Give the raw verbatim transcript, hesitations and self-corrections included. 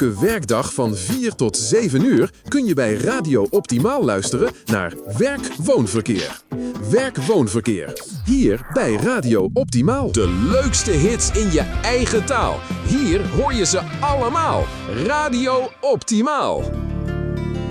Elke werkdag van vier tot zeven uur kun je bij Radio Optimaal luisteren naar Werk-Woonverkeer. Werk-Woonverkeer. Hier bij Radio Optimaal. De leukste hits in je eigen taal. Hier hoor je ze allemaal. Radio Optimaal.